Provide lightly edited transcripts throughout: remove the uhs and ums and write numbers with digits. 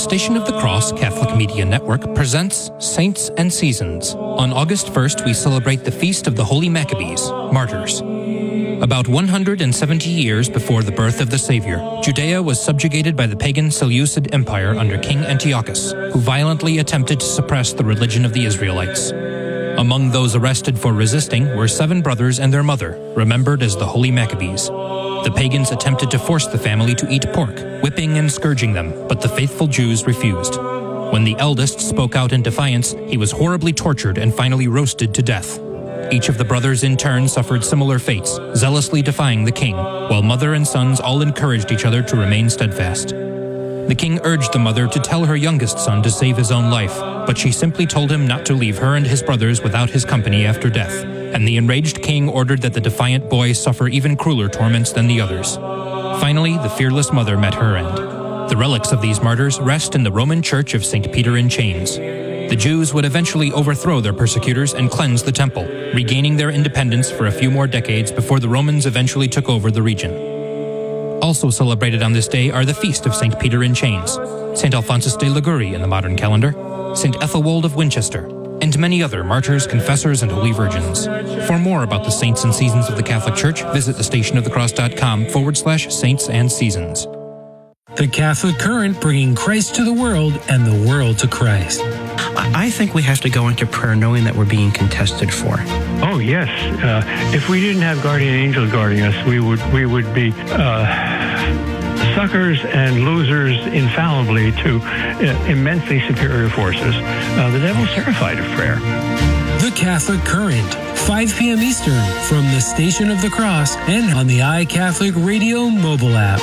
Station of the Cross Catholic Media Network presents Saints and Seasons. On August 1st, we celebrate the Feast of the Holy Maccabees, Martyrs. About 170 years before the birth of the Savior, Judea was subjugated by the pagan Seleucid Empire under King Antiochus, who violently attempted to suppress the religion of the Israelites. Among those arrested for resisting were 7 brothers and their mother, remembered as the Holy Maccabees. The pagans attempted to force the family to eat pork, whipping and scourging them, but the faithful Jews refused. When the eldest spoke out in defiance, he was horribly tortured and finally roasted to death. Each of the brothers in turn suffered similar fates, zealously defying the king, while mother and sons all encouraged each other to remain steadfast. The king urged the mother to tell her youngest son to save his own life, but she simply told him not to leave her and his brothers without his company after death, and the enraged king ordered that the defiant boy suffer even crueler torments than the others. Finally, the fearless mother met her end. The relics of these martyrs rest in the Roman Church of St. Peter in Chains. The Jews would eventually overthrow their persecutors and cleanse the temple, regaining their independence for a few more decades before the Romans eventually took over the region. Also celebrated on this day are the Feast of St. Peter in Chains, St. Alphonsus de Liguori in the modern calendar, St. Ethelwold of Winchester, and many other martyrs, confessors, and holy virgins. For more about the saints and seasons of the Catholic Church, visit thestationofthecross.com/saints and seasons. The Catholic Current, bringing Christ to the world and the world to Christ. I think we have to go into prayer knowing that we're being contested for. Oh, yes. If we didn't have guardian angels guarding us, we would be suckers and losers infallibly to immensely superior forces. The devil's terrified of prayer. The Catholic Current, 5 p.m. Eastern, from the Station of the Cross and on the iCatholic Radio mobile app.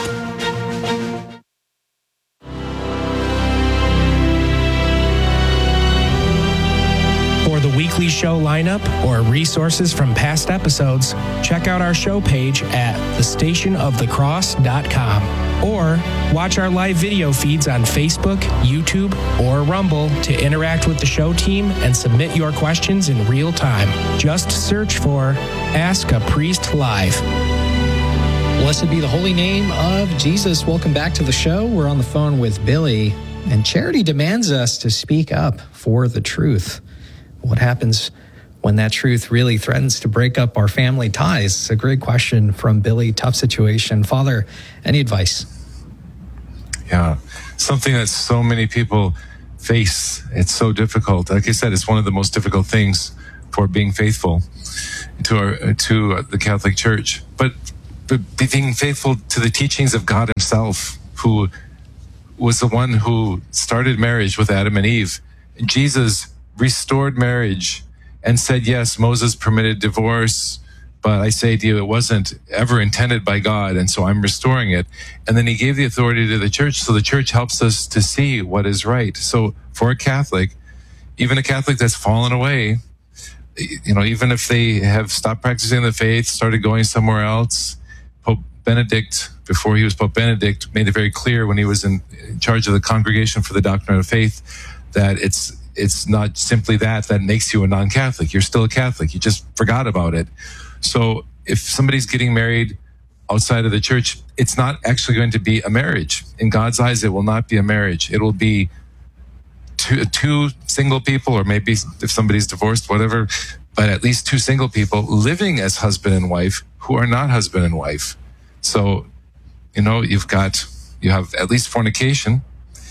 Weekly show lineup or resources from past episodes, check out our show page at thestationofthecross.com or watch our live video feeds on Facebook, YouTube, or Rumble to interact with the show team and submit your questions in real time. Just search for Ask a Priest Live. Blessed be the holy name of Jesus. Welcome back to the show. We're on the phone with Billy, and Charity demands us to speak up for the truth. What happens when that truth really threatens to break up our family ties? It's a great question from Billy. Tough situation. Father, any advice? Yeah, something that so many people face. It's so difficult. Like I said, it's one of the most difficult things for being faithful to the Catholic Church. But being faithful to the teachings of God himself, who was the one who started marriage with Adam and Eve. Jesus restored marriage and said, yes, Moses permitted divorce, but I say to you, it wasn't ever intended by God, and so I'm restoring it. And then he gave the authority to the church, so the church helps us to see what is right. So for a Catholic, even a Catholic that's fallen away, even if they have stopped practicing the faith, started going somewhere else, Pope Benedict, before he was Pope Benedict, made it very clear when he was in charge of the Congregation for the Doctrine of Faith that it's not simply that makes you a non-Catholic. You're still a Catholic. You just forgot about it. So if somebody's getting married outside of the church, it's not actually going to be a marriage. In God's eyes, it will not be a marriage. It will be two single people, or maybe if somebody's divorced, whatever, but at least 2 single people living as husband and wife who are not husband and wife. So, you have at least fornication,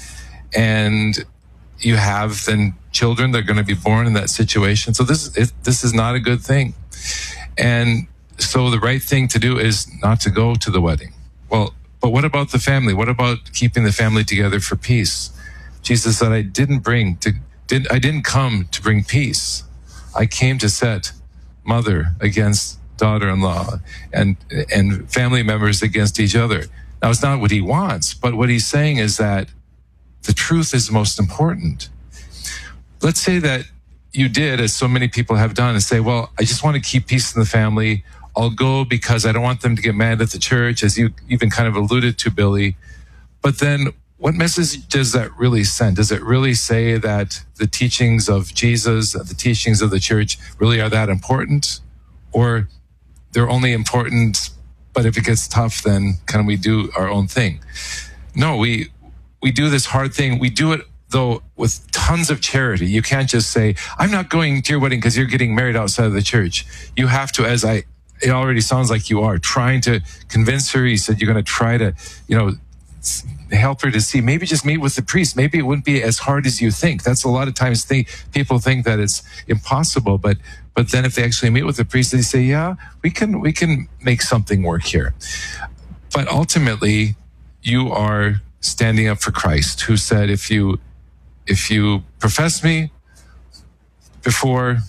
and you have then children that are going to be born in that situation. So this is not a good thing. And so the right thing to do is not to go to the wedding. Well, but what about the family? What about keeping the family together for peace? Jesus said, I didn't come to bring peace. I came to set mother against daughter-in-law and family members against each other. Now, it's not what he wants, but what he's saying is that the truth is most important. Let's say that you did, as so many people have done, and say, well, I just want to keep peace in the family. I'll go because I don't want them to get mad at the church, as you even kind of alluded to, Billy. But then what message does that really send? Does it really say that the teachings of Jesus, the teachings of the church really are that important? Or they're only important, but if it gets tough, then can we do our own thing? No, we we do this hard thing. We do it, though, with tons of charity. You can't just say, I'm not going to your wedding because you're getting married outside of the church. You have to, it already sounds like you are trying to convince her. You said you're going to try to, help her to see, maybe just meet with the priest. Maybe it wouldn't be as hard as you think. That's a lot of times people think that it's impossible, but then if they actually meet with the priest, they say, yeah, we can make something work here. But ultimately, you are standing up for Christ, who said, if you profess me before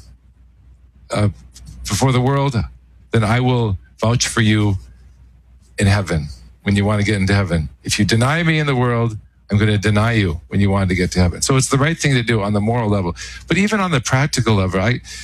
the world, then I will vouch for you in heaven when you want to get into heaven. If you deny me in the world, I'm going to deny you when you want to get to heaven. So it's the right thing to do on the moral level. But even on the practical level,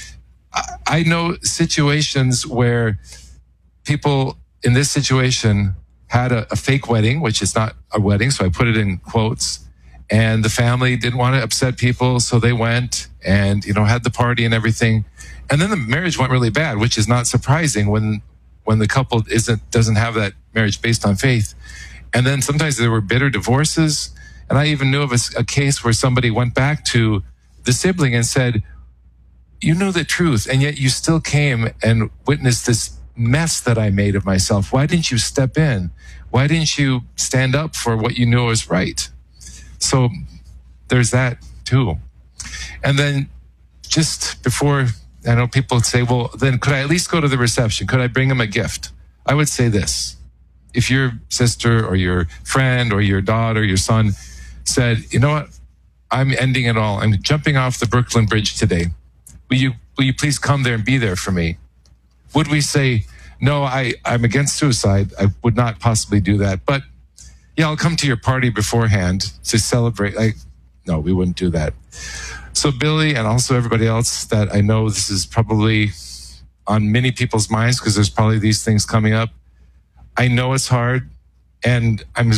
I know situations where people in this situation had a fake wedding, which is not a wedding, so I put it in quotes, and the family didn't want to upset people, so they went and, had the party and everything. And then the marriage went really bad, which is not surprising when the couple doesn't have that marriage based on faith. And then sometimes there were bitter divorces. And I even knew of a case where somebody went back to the sibling and said, you knew the truth, and yet you still came and witnessed this mess that I made of myself. Why didn't you step in? Why didn't you stand up for what you knew was right? So there's that too. And then just before, I know people say, well, then could I at least go to the reception? Could I bring him a gift? I would say this. If your sister or your friend or your daughter, your son said, you know what? I'm ending it all. I'm jumping off the Brooklyn Bridge today. Will you please come there and be there for me? Would we say, no, I'm against suicide. I would not possibly do that. But yeah, I'll come to your party beforehand to celebrate. No, we wouldn't do that. So Billy, and also everybody else that I know, this is probably on many people's minds because there's probably these things coming up. I know it's hard, and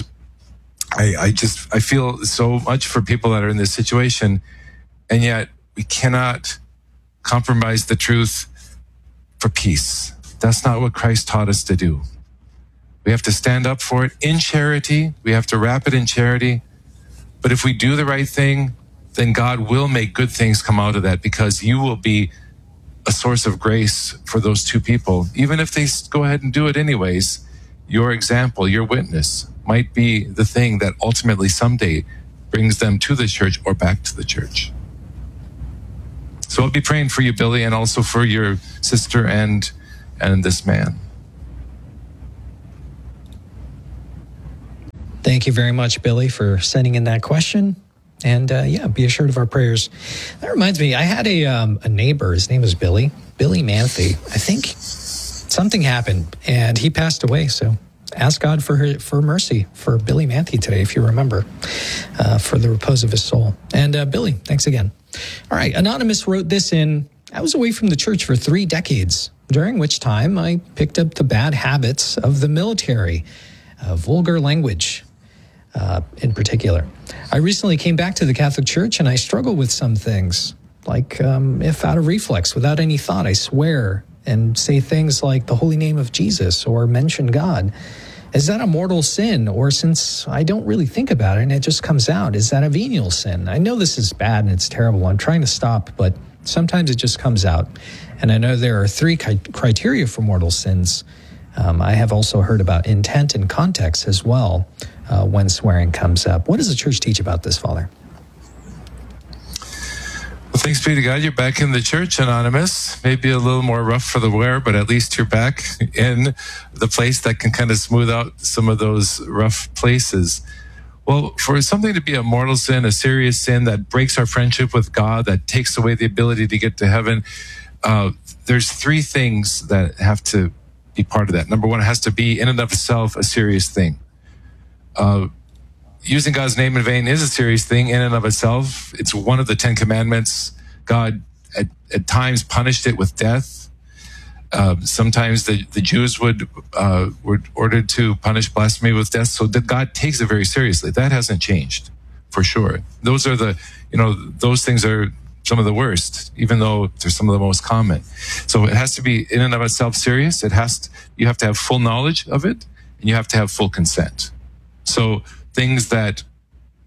I feel so much for people that are in this situation, and yet we cannot compromise the truth for peace. That's not what Christ taught us to do. We have to stand up for it in charity. We have to wrap it in charity. But if we do the right thing, then God will make good things come out of that, because you will be a source of grace for those two people. Even if they go ahead and do it anyways, your example, your witness might be the thing that ultimately someday brings them to the church or back to the church. So I'll be praying for you, Billy, and also for your sister and this man. Thank you very much, Billy, for sending in that question. And be assured of our prayers. That reminds me, I had a neighbor. His name was Billy Manthe. I think something happened and he passed away. So ask God for mercy for Billy Manthe today, if you remember, for the repose of his soul. And Billy, thanks again. All right, Anonymous wrote this in. I was away from the church for 3 decades, during which time I picked up the bad habits of the military, vulgar language in particular. I recently came back to the Catholic Church and I struggle with some things, like if out of reflex, without any thought, I swear and say things like the holy name of Jesus or mention God. Is that a mortal sin? Or since I don't really think about it and it just comes out, is that a venial sin? I know this is bad and it's terrible. I'm trying to stop, but sometimes it just comes out. And I know there are 3 criteria for mortal sins. I have also heard about intent and context as well when swearing comes up. What does the church teach about this, Father? Well, thanks be to God, you're back in the church, Anonymous. Maybe a little more rough for the wear, but at least you're back in the place that can kind of smooth out some of those rough places. Well, for something to be a mortal sin, a serious sin that breaks our friendship with God, that takes away the ability to get to heaven, there's 3 things that have to be part of that. Number 1, it has to be in and of itself a serious thing. Using God's name in vain is a serious thing in and of itself. It's one of the 10 commandments. God at times punished it with death. Sometimes the Jews were ordered to punish blasphemy with death. So that God takes it very seriously. That hasn't changed, for sure. Those are those things are some of the worst, even though they're some of the most common. So it has to be in and of itself serious. You have to have full knowledge of it, and you have to have full consent. So things that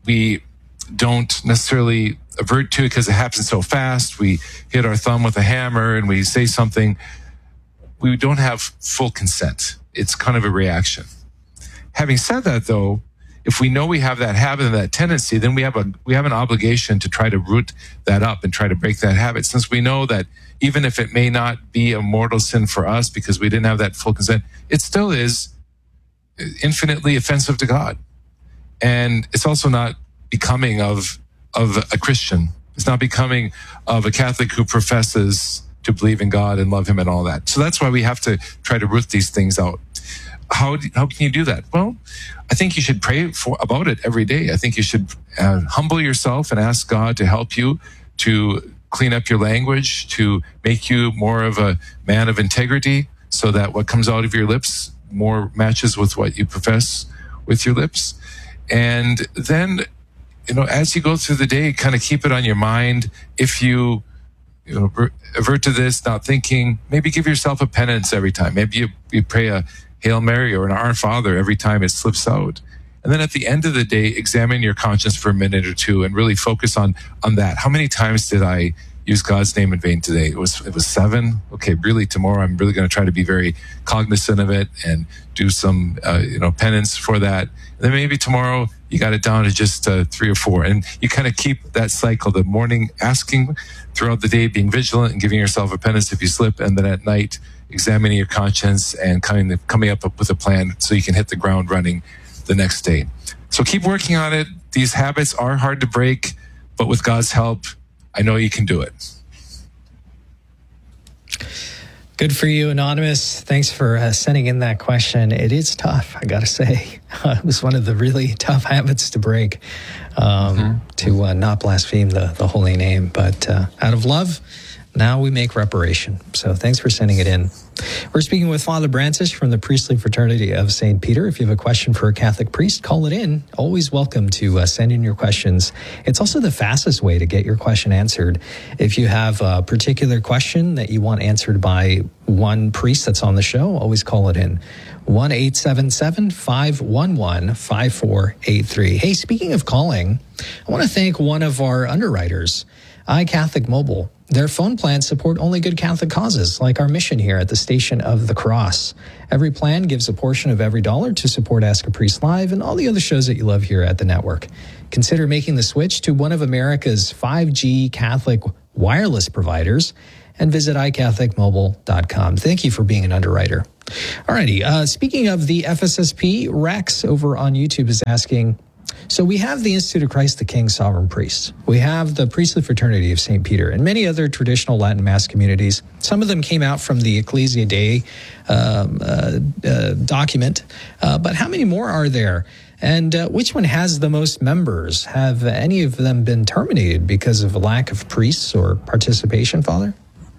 we don't necessarily avert to it because it happens so fast. We hit our thumb with a hammer and we say something. We don't have full consent. It's kind of a reaction. Having said that, though, if we know we have that habit and that tendency, then we have an obligation to try to root that up and try to break that habit. Since we know that even if it may not be a mortal sin for us because we didn't have that full consent, it still is infinitely offensive to God. And it's also not becoming of a Christian. It's not becoming of a Catholic who professes to believe in God and love him and all that. So that's why we have to try to root these things out. How can you do that? Well, I think you should pray about it every day. I think you should humble yourself and ask God to help you to clean up your language, to make you more of a man of integrity so that what comes out of your lips more matches with what you profess with your lips. And then, as you go through the day, kind of keep it on your mind. If you avert to this, not thinking, maybe give yourself a penance every time. Maybe you pray a Hail Mary or an Our Father every time it slips out. And then at the end of the day, examine your conscience for a minute or two and really focus on that. How many times did I use God's name in vain today? It was 7. Okay, really tomorrow I'm really going to try to be very cognizant of it and do some penance for that. And then maybe tomorrow you got it down to just 3 or 4. And you kind of keep that cycle, the morning asking, throughout the day being vigilant and giving yourself a penance if you slip, and then at night examining your conscience and coming up with a plan so you can hit the ground running the next day. So keep working on it. These habits are hard to break, but with God's help, I know you can do it. Good for you, Anonymous. Thanks for sending in that question. It is tough, I got to say. It was one of the really tough habits to break, to not blaspheme the holy name. But out of love, now we make reparation. So thanks for sending it in. We're speaking with Father Brancis from the Priestly Fraternity of St. Peter. If you have a question for a Catholic priest, call it in. Always welcome to send in your questions. It's also the fastest way to get your question answered. If you have a particular question that you want answered by one priest that's on the show, always call it in. 1-877-511-5483. Hey, speaking of calling, I want to thank one of our underwriters, iCatholic Mobile. Their phone plans support only good Catholic causes, like our mission here at the Station of the Cross. Every plan gives a portion of every dollar to support Ask a Priest Live and all the other shows that you love here at the network. Consider making the switch to one of America's 5G Catholic wireless providers and visit iCatholicMobile.com. Thank you for being an underwriter. Alrighty, speaking of the FSSP, Rex over on YouTube is asking, so we have the Institute of Christ the King Sovereign Priest. We have the Priestly Fraternity of St. Peter and many other traditional Latin Mass communities. Some of them came out from the Ecclesia Dei document. But how many more are there? And which one has the most members? Have any of them been terminated because of a lack of priests or participation, Father?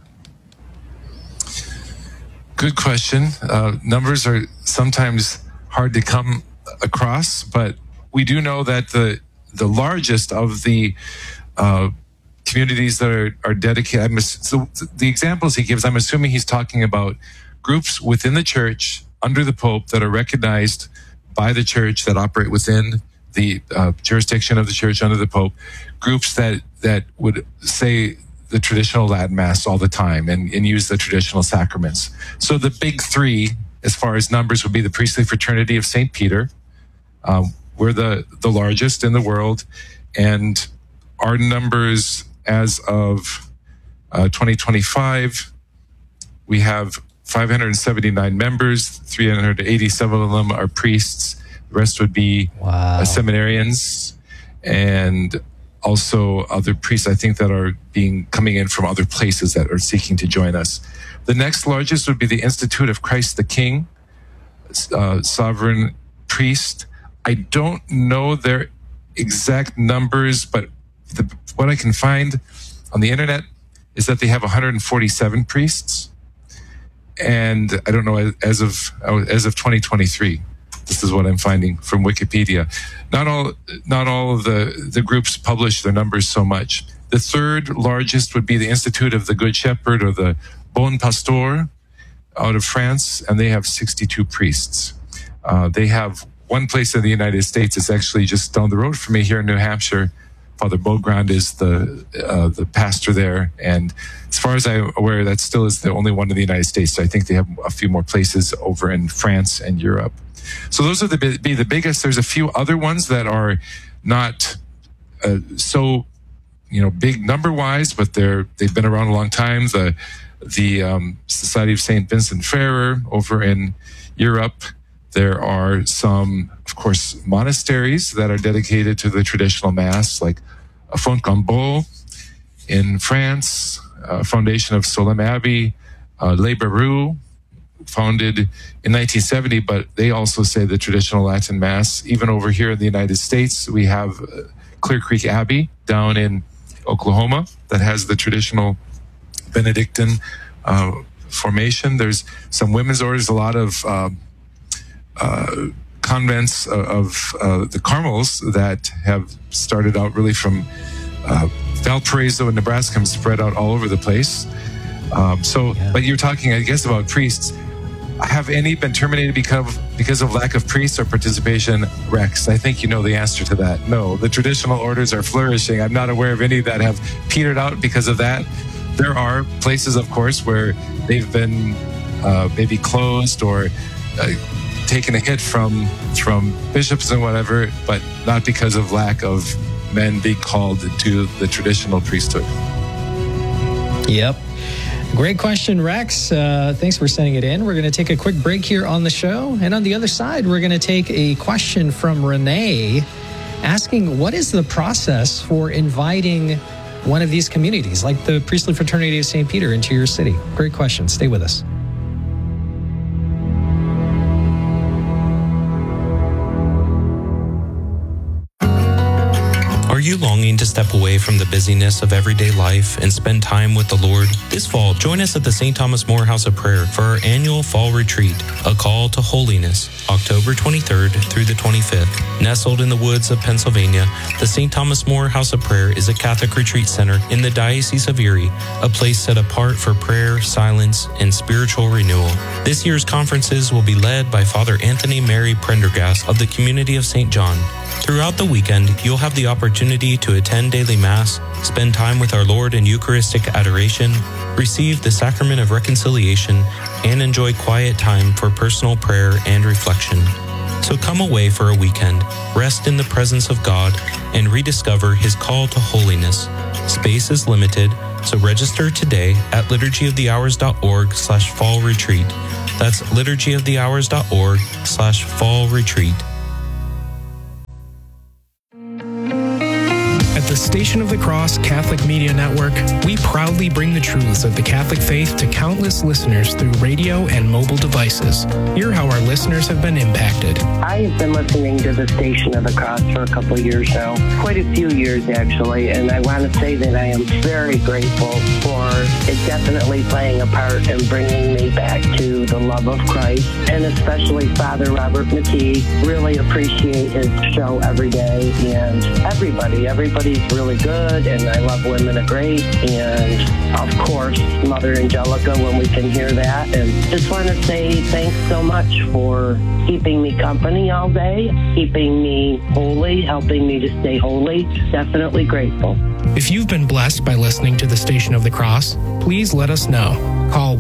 Good question. Numbers are sometimes hard to come across, but we do know that the largest of the communities that are dedicated, so the examples he gives, I'm assuming he's talking about groups within the church under the Pope that are recognized by the church that operate within the jurisdiction of the church under the Pope, groups that would say the traditional Latin Mass all the time and use the traditional sacraments. So the big 3, as far as numbers, would be the Priestly Fraternity of St. Peter. We're the largest in the world, and our numbers as of 2025, we have 579 members, 387 of them are priests. The rest would be seminarians and also other priests, I think, that are coming in from other places that are seeking to join us. The next largest would be the Institute of Christ the King, Sovereign Priest. I don't know their exact numbers, but what I can find on the internet is that they have 147 priests. And I don't know, as of 2023, this is what I'm finding from Wikipedia. Not all of the groups publish their numbers so much. The third largest would be the Institute of the Good Shepherd, or the Bon Pasteur, out of France, and they have 62 priests. They have one place in the United States. It's actually just down the road from me here in New Hampshire. Father Beaugrand is the pastor there, and as far as I'm aware, that still is the only one in the United States. So I think they have a few more places over in France and Europe. So those are the biggest. There's a few other ones that are not so big number wise, but they've been around a long time. The Society of Saint Vincent Ferrer over in Europe. There are some, of course, monasteries that are dedicated to the traditional Mass, like Fontcombeau in France, foundation of Solesmes Abbey, Les Barreaux, founded in 1970, but they also say the traditional Latin Mass. Even over here in the United States, we have Clear Creek Abbey down in Oklahoma that has the traditional Benedictine formation. There's some women's orders, a lot of convents of the Carmels that have started out really from Valparaiso in Nebraska and spread out all over the place. But you're talking, I guess, about priests. Have any been terminated because of lack of priests or participation? Rex, I think you know the answer to that. No, the traditional orders are flourishing. I'm not aware of any that have petered out because of that. There are places, of course, where they've been maybe closed or taken a hit from bishops and whatever, but not because of lack of men being called to the traditional priesthood. Yep. Great question, Rex. Thanks for sending it in. We're going to take a quick break here on the show. And on the other side, we're going to take a question from Renee asking, what is the process for inviting one of these communities, like the Priestly Fraternity of St. Peter, into your city? Great question. Stay with us. Are you longing to step away from the busyness of everyday life and spend time with the Lord? This fall, join us at the St. Thomas More House of Prayer for our annual fall retreat, A Call to Holiness, October 23rd through the 25th. Nestled in the woods of Pennsylvania, the St. Thomas More House of Prayer is a Catholic retreat center in the Diocese of Erie, a place set apart for prayer, silence, and spiritual renewal. This year's conferences will be led by Father Anthony Mary Prendergast of the Community of St. John. Throughout the weekend, you'll have the opportunity to attend daily Mass, spend time with our Lord in Eucharistic adoration, receive the Sacrament of Reconciliation, and enjoy quiet time for personal prayer and reflection. So come away for a weekend, rest in the presence of God, and rediscover His call to holiness. Space is limited, so register today at liturgyofthehours.org/fall retreat. That's liturgyofthehours.org/fall retreat. At the Station of the Cross Catholic Media Network, we proudly bring the truths of the Catholic faith to countless listeners through radio and mobile devices. Hear how our listeners have been impacted. I have been listening to the Station of the Cross for a couple of years now, quite a few years actually, and I want to say that I am very grateful for it definitely playing a part in bringing me back to the love of Christ, and especially Father Robert McKee. Really appreciate his show every day, and everybody's really good, and I love Women of Grace, and of course Mother Angelica when we can hear that. And just want to say thanks so much for keeping me company all day, keeping me holy, helping me to stay holy. Definitely grateful. If you've been blessed by listening to the Station of the Cross, please let us know. Call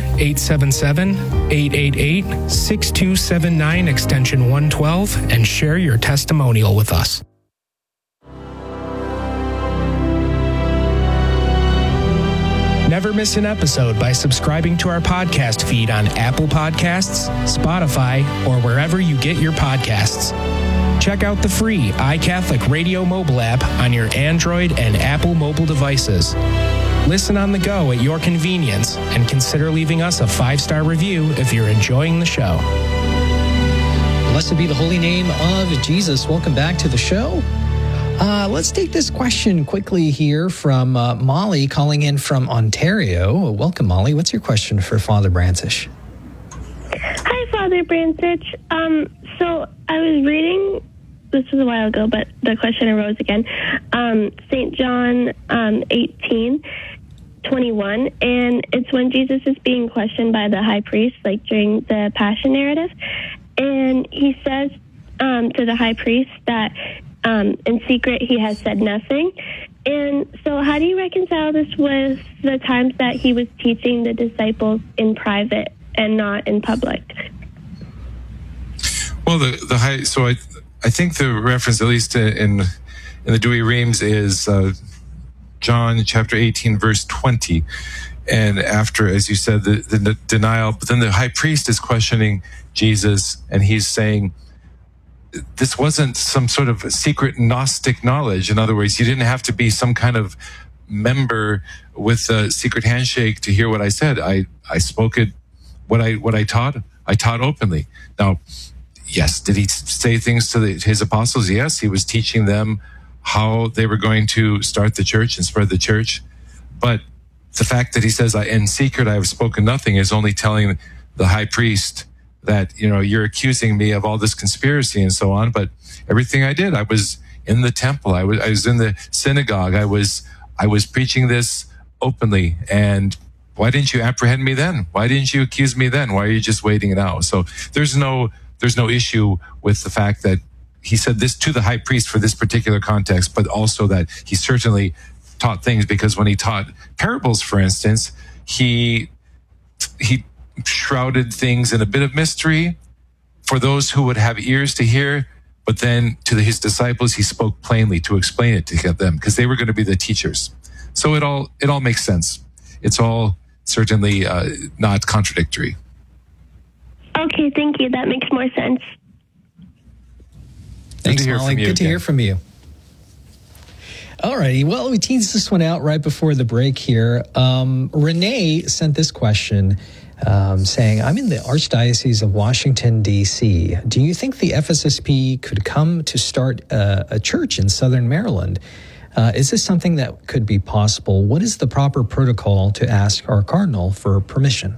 1-877-888-6279 extension 112 and share your testimonial with us. Never miss an episode by subscribing to our podcast feed on Apple Podcasts, Spotify, or wherever you get your podcasts. Check out the free iCatholic Radio mobile app on your Android and Apple mobile devices. Listen on the go at your convenience, and consider leaving us a 5-star review if you're enjoying the show. Blessed be the holy name of Jesus. Welcome back to the show. Let's take this question quickly here from Molly calling in from Ontario. Welcome, Molly. What's your question for Father Brantich? Hi, Father Brantich. So I was reading, this was a while ago, but the question arose again. St. John 18:21, and it's when Jesus is being questioned by the high priest, like during the Passion narrative. And he says to the high priest that in secret he has said nothing. And so how do you reconcile this with the times that he was teaching the disciples in private and not in public? Well, I think the reference, at least in the Douay-Rheims, is John chapter 18, verse 20. And after, as you said, the denial, but then the high priest is questioning Jesus, and he's saying, this wasn't some sort of secret Gnostic knowledge. In other words, you didn't have to be some kind of member with a secret handshake to hear what I said. I spoke it, what I taught openly. Now, yes, did he say things to his apostles? Yes, he was teaching them how they were going to start the church and spread the church. But the fact that he says, in secret I have spoken nothing, is only telling the high priest that, you're accusing me of all this conspiracy and so on. But everything I did, I was in the temple. I was in the synagogue. I was preaching this openly. And why didn't you apprehend me then? Why didn't you accuse me then? Why are you just waiting it out? So there's no issue with the fact that he said this to the high priest for this particular context, but also that he certainly taught things, because when he taught parables, for instance, he shrouded things in a bit of mystery for those who would have ears to hear, but then to his disciples he spoke plainly to explain it to them, because they were going to be the teachers. So it all makes sense. It's all certainly not contradictory. Okay, thank you. That makes more sense. Thanks, Molly. Good to hear from you. All righty. Well, we teased this one out right before the break here. Renee sent this question saying, I'm in the Archdiocese of Washington, D.C. Do you think the FSSP could come to start a church in Southern Maryland? Is this something that could be possible? What is the proper protocol to ask our cardinal for permission?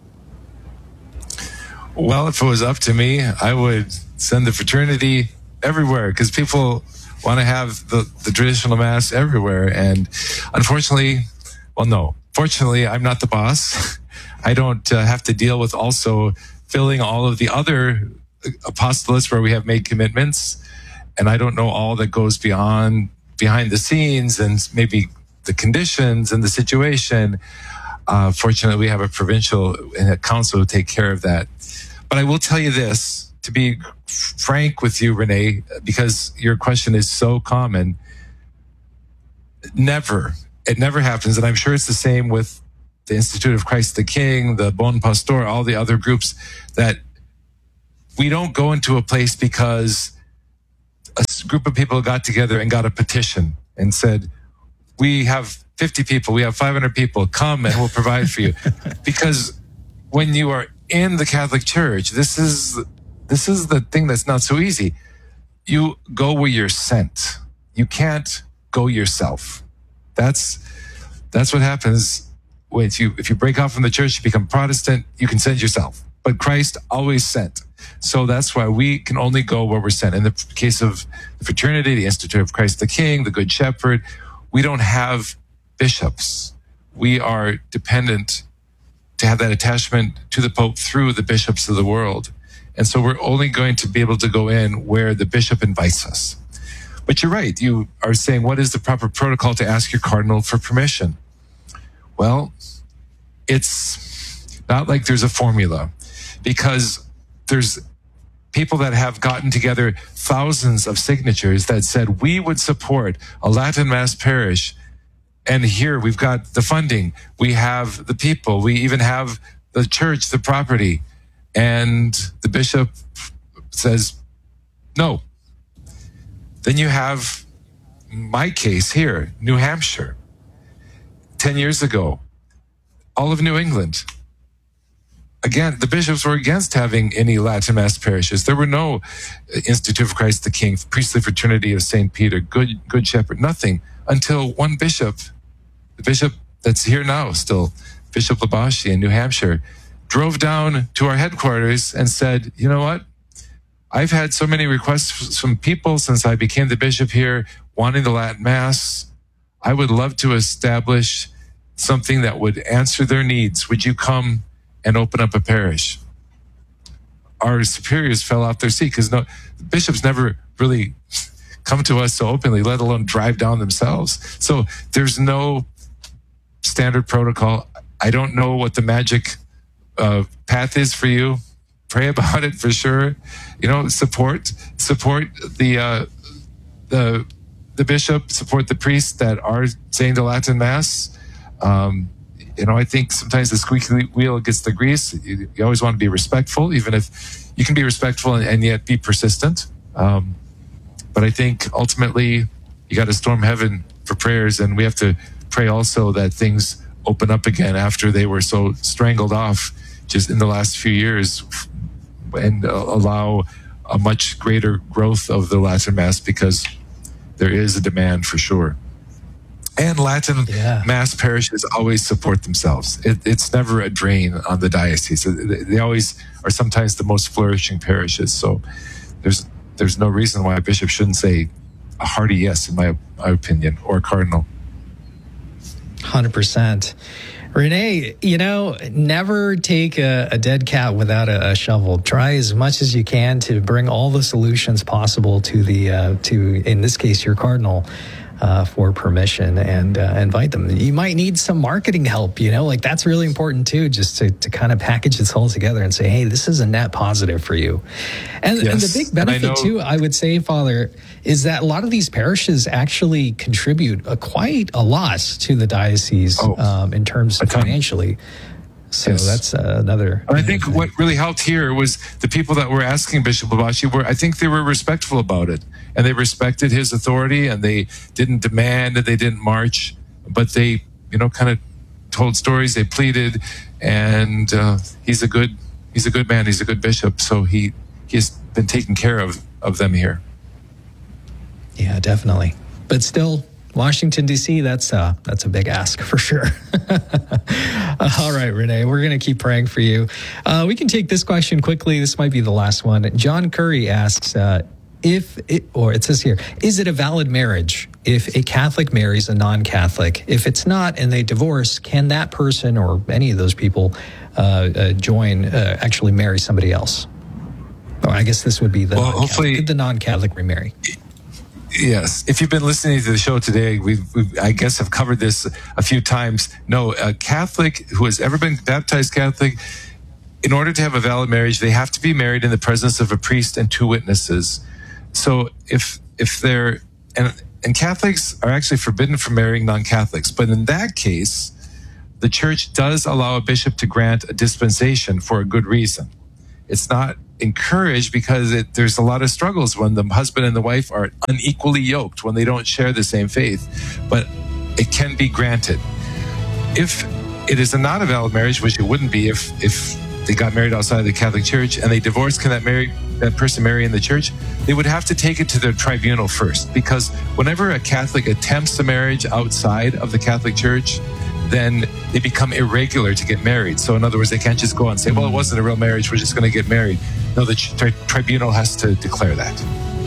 Well, if it was up to me, I would send the fraternity everywhere, because people want to have the traditional mass everywhere. And unfortunately, fortunately, I'm not the boss. I don't have to deal with also filling all of the other apostolates where we have made commitments. And I don't know all that goes behind the scenes and maybe the conditions and the situation. Fortunately, we have a provincial and a council to take care of that. But I will tell you this, to be frank with you, Renee, because your question is so common. It never happens. And I'm sure it's the same with the Institute of Christ the King, the Bon Pastor, all the other groups, that we don't go into a place because a group of people got together and got a petition and said, we have 50 people, we have 500 people, come and we'll provide for you. Because when you are in the Catholic Church, this is the thing that's not so easy. You go where you're sent. You can't go yourself. That's what happens if you break off from the church, you become Protestant, you can send yourself. But Christ always sent. So that's why we can only go where we're sent. In the case of the fraternity, the Institute of Christ the King, the Good Shepherd, we don't have bishops. We are dependent to have that attachment to the Pope through the bishops of the world. And so we're only going to be able to go in where the bishop invites us. But you're right. You are saying, what is the proper protocol to ask your cardinal for permission? Well, it's not like there's a formula, because there's people that have gotten together thousands of signatures that said, we would support a Latin Mass parish. And here we've got the funding. We have the people. We even have the church, the property. And the bishop says, no. Then you have my case here, New Hampshire. 10 years ago, all of New England. Again, the bishops were against having any Latin Mass parishes. There were no Institute of Christ the King, Priestly Fraternity of St. Peter, Good Shepherd, nothing, until one bishop, the bishop that's here now still, Bishop Labashi in New Hampshire, drove down to our headquarters and said, you know what? I've had so many requests from people since I became the bishop here wanting the Latin Mass. I would love to establish something that would answer their needs. Would you come and open up a parish? our superiors fell off their seat, because the bishops never really come to us so openly, let alone drive down themselves. So there's no standard protocol. I don't know what the magic path is for you. Pray about it for sure. Support the bishop, support the priests that are saying the Latin Mass. I think sometimes the squeaky wheel gets the grease. You always want to be respectful, even if you can be respectful and yet be persistent. But I think ultimately you got to storm heaven for prayers, and we have to pray also that things open up again after they were so strangled off just in the last few years, and allow a much greater growth of the Latin Mass, because there is a demand for sure. And Latin Mass parishes always support themselves. It's never a drain on the diocese. They always are sometimes the most flourishing parishes. So there's no reason why a bishop shouldn't say a hearty yes, in my opinion, or a cardinal. 100%. Renee, never take a dead cat without a shovel. Try as much as you can to bring all the solutions possible to in this case, your cardinal, for permission, and invite them. You might need some marketing help, that's really important too, just to kind of package this all together and say, hey, this is a net positive for you. And the big benefit too, I would say, Father, is that a lot of these parishes actually contribute quite a lot to the diocese in terms of financially. So that's another. I think what really helped here was the people that were asking Bishop Labashi I think they were respectful about it, and they respected his authority, and they didn't demand, and they didn't march, but they, kind of told stories, they pleaded, and he's a good man, he's a good bishop, so he has been taking care of them here. Yeah, definitely. But still, Washington, D.C., that's a big ask for sure. All right, Renee, we're going to keep praying for you. We can take this question quickly. This might be the last one. John Curry asks, it says here, is it a valid marriage if a Catholic marries a non-Catholic? If it's not and they divorce, can that person or any of those people actually marry somebody else? Or I guess this would be the non-Catholic. Could the non-Catholic remarry? Yes. If you've been listening to the show today, we I guess have covered this a few times. No, a Catholic who has ever been baptized Catholic, in order to have a valid marriage, they have to be married in the presence of a priest and 2 witnesses. So if they're, and Catholics are actually forbidden from marrying non-Catholics, but in that case, the church does allow a bishop to grant a dispensation for a good reason. It's not encouraged because there's a lot of struggles when the husband and the wife are unequally yoked, when they don't share the same faith, but it can be granted. If it is not a valid marriage, which it wouldn't be if they got married outside of the Catholic Church and they divorced, can that person marry in the church? They would have to take it to their tribunal first, because whenever a Catholic attempts a marriage outside of the Catholic Church, then they become irregular to get married. So in other words, they can't just go and say, well, it wasn't a real marriage, we're just going to get married. No, the tribunal has to declare that.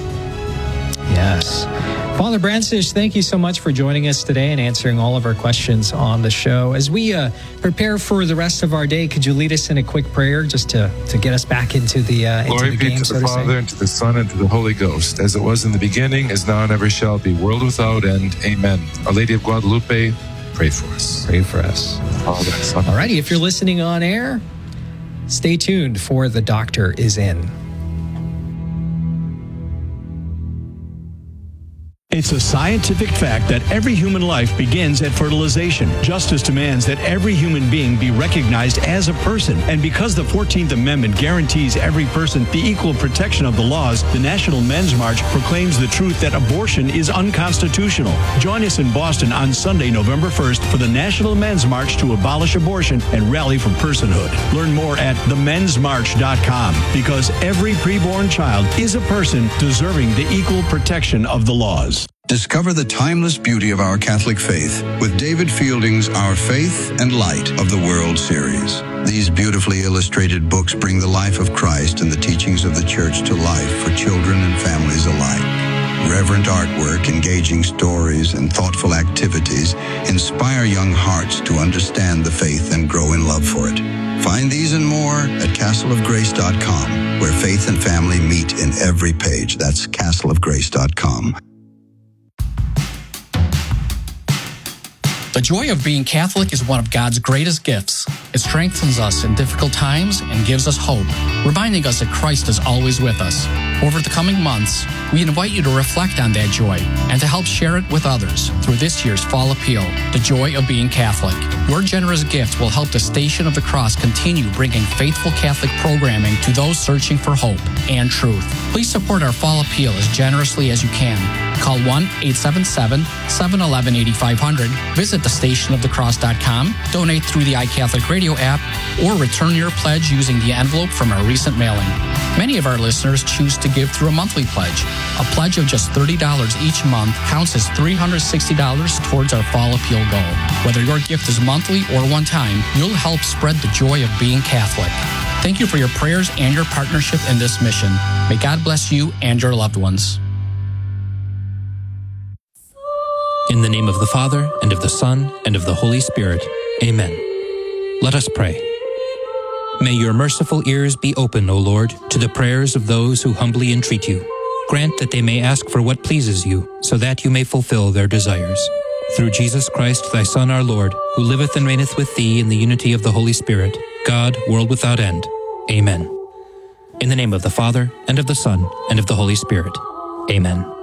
Yes. Father Brandstitch, thank you so much for joining us today and answering all of our questions on the show. As we prepare for the rest of our day, could you lead us in a quick prayer just to get us back into the Glory into the game, be to the Father, and to the Son, and to the Holy Ghost, as it was in the beginning, is now, and ever shall be, world without end. Amen. Our Lady of Guadalupe, pray for us. Pray for us. Father, Son. All righty, if you're listening on air, stay tuned for The Doctor is In. It's a scientific fact that every human life begins at fertilization. Justice demands that every human being be recognized as a person. And because the 14th Amendment guarantees every person the equal protection of the laws, the National Men's March proclaims the truth that abortion is unconstitutional. Join us in Boston on Sunday, November 1st for the National Men's March to abolish abortion and rally for personhood. Learn more at themensmarch.com, because every preborn child is a person deserving the equal protection of the laws. Discover the timeless beauty of our Catholic faith with David Fielding's Our Faith and Light of the World series. These beautifully illustrated books bring the life of Christ and the teachings of the Church to life for children and families alike. Reverent artwork, engaging stories, and thoughtful activities inspire young hearts to understand the faith and grow in love for it. Find these and more at castleofgrace.com, where faith and family meet in every page. That's castleofgrace.com. The joy of being Catholic is one of God's greatest gifts. It strengthens us in difficult times and gives us hope, reminding us that Christ is always with us. Over the coming months, we invite you to reflect on that joy and to help share it with others through this year's Fall Appeal, The Joy of Being Catholic. Your generous gift will help the Station of the Cross continue bringing faithful Catholic programming to those searching for hope and truth. Please support our Fall Appeal as generously as you can. Call 1-877-711-8500, visit thestationofthecross.com, donate through the iCatholic Radio app, or return your pledge using the envelope from our recent mailing. Many of our listeners choose to give through a monthly pledge. A pledge of just $30 each month counts as $360 towards our Fall Appeal goal. Whether your gift is monthly or one time, you'll help spread the joy of being Catholic. Thank you for your prayers and your partnership in this mission. May God bless you and your loved ones. In the name of the Father, and of the Son, and of the Holy Spirit. Amen. Let us pray. May your merciful ears be open, O Lord, to the prayers of those who humbly entreat you. Grant that they may ask for what pleases you, so that you may fulfill their desires. Through Jesus Christ, thy Son, our Lord, who liveth and reigneth with thee in the unity of the Holy Spirit, God, world without end. Amen. In the name of the Father, and of the Son, and of the Holy Spirit. Amen.